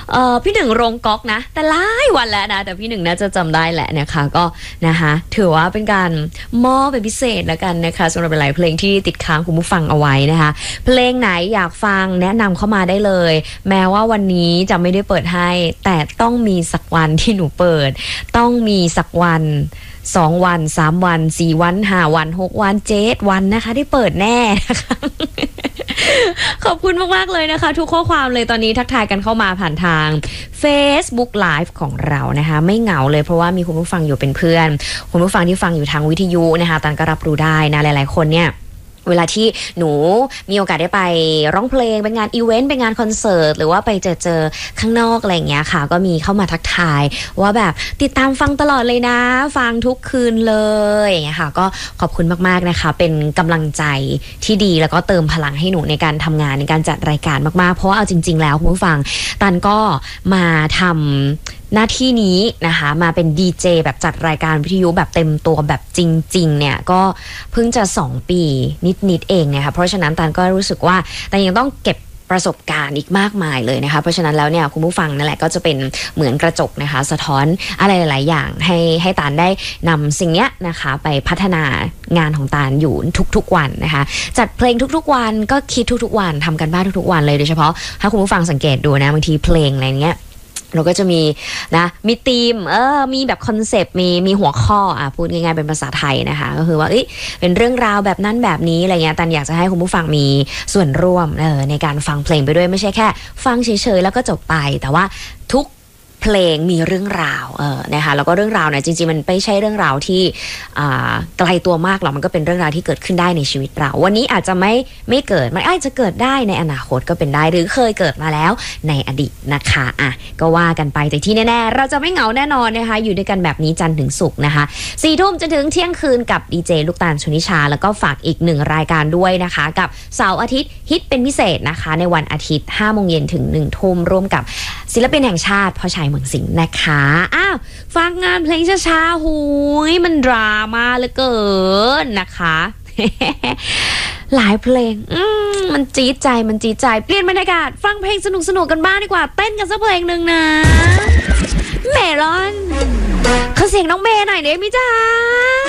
พี่หนึ่งโรงก๊อกนะแต่หลายวันแล้วนะแต่พี่หนึ่งน่าจะจำได้แหละนะคะก็นะคะถือว่าเป็นการมอบเป็นพิเศษแล้วกันนะคะสำหรับหลายเพลงที่ติดค้างคุณผู้ฟังเอาไว้นะคะเพลงไหนอยากฟังแนะนำเข้ามาได้เลยแม้ว่าวันนี้จะไม่ได้เปิดให้แต่ต้องมีสักวันที่หนูเปิดต้องมีสักวัน2 วัน3 วัน4 วัน5 วัน6 วัน7 วันนะคะที่เปิดแน่นะคะขอบคุณมากๆเลยนะคะทุกข้อความเลยตอนนี้ทักทายกันเข้ามาผ่านทาง Facebook Live ของเรานะคะไม่เหงาเลยเพราะว่ามีคุณผู้ฟังอยู่เป็นเพื่อนคุณผู้ฟังที่ฟังอยู่ทางวิทยุนะคะตันก็รับรู้ได้นะหลายๆคนเนี่ยเวลาที่หนูมีโอกาสได้ไปร้องเพลงเป็นงานอีเวนต์เป็นงานคอนเสิร์ตหรือว่าไปเจอข้างนอกอะไรอย่างเงี้ยค่ะก็มีเข้ามาทักทายว่าแบบติดตามฟังตลอดเลยนะฟังทุกคืนเลยอย่างเงี้ยค่ะก็ขอบคุณมากๆนะคะเป็นกำลังใจที่ดีแล้วก็เติมพลังให้หนูในการทำงานในการจัดรายการมากๆเพราะว่าเอาจริงๆแล้วคุณผู้ฟังตันก็มาทำหน้าที่นี้นะคะมาเป็นดีเจแบบจัดรายการวิทยุแบบเต็มตัวแบบจริงๆเนี่ยก็เพิ่งจะ2 ปีนิดเองนะคะเพราะฉะนั้นตันก็รู้สึกว่าแต่ยังต้องเก็บประสบการณ์อีกมากมายเลยนะคะเพราะฉะนั้นแล้วเนี่ยคุณผู้ฟังนั่นแหละก็จะเป็นเหมือนกระจกนะคะสะท้อนอะไรหลายๆอย่างให้ตานได้นำสิ่งเนี้ยนะคะไปพัฒนางานของตานอยู่ทุกๆวันนะคะจัดเพลงทุกๆวันก็คิดทุกๆวันทำกันบ้านทุกๆวันเลยโดยเฉพาะถ้าคุณผู้ฟังสังเกตดูนะบางทีเพลงอะไรเงี้ยเราก็จะมีนะมีธีมมีแบบคอนเซปต์มีหัวข้อพูดง่ายๆเป็นภาษาไทยนะคะก็คือว่าเป็นเรื่องราวแบบนั้นแบบนี้อะไรเงี้ยตันอยากจะให้คุณผู้ฟังมีส่วนร่วมในการฟังเพลงไปด้วยไม่ใช่แค่ฟังเฉยๆแล้วก็จบไปแต่ว่าทุกเพลงมีเรื่องราวนะคะแล้วก็เรื่องราวเนี่ยจริงๆมันไม่ใช่เรื่องราวที่ไกลตัวมากหรอกมันก็เป็นเรื่องราวที่เกิดขึ้นได้ในชีวิตเราวันนี้อาจจะไม่เกิดมันอาจจะเกิดได้ในอนาคตก็เป็นได้หรือเคยเกิดมาแล้วในอดีตนะคะก็ว่ากันไปแต่ที่แน่ๆเราจะไม่เหงาแน่นอนนะคะอยู่ด้วยกันแบบนี้จันทร์ถึงศุกร์นะคะ4 ทุ่มจนถึงเที่ยงคืนกับดีเจลูกตาลชนิชาแล้วก็ฝากอีก1 รายการด้วยนะคะกับเสาร์อาทิตย์ฮิตเป็นพิเศษนะคะในวันอาทิตย์ 5 โมงเย็นถึง 1 ทุ่มร่วมกับศิลปินแห่งชาติพ่อชัยเมืองสิงห์นะคะฟังงานเพลงช้าๆหูยมันดราม่าเหลือเกินนะคะ หลายเพลงมันจี๊ดใจเปลี่ยนบรรยากาศฟังเพลงสนุกๆกันบ้างดีกว่าเต้นกันสักเพลงหนึ่งนะเมลอนขอเสียงน้องเมย์หน่อยได้ไหมจ๊ะ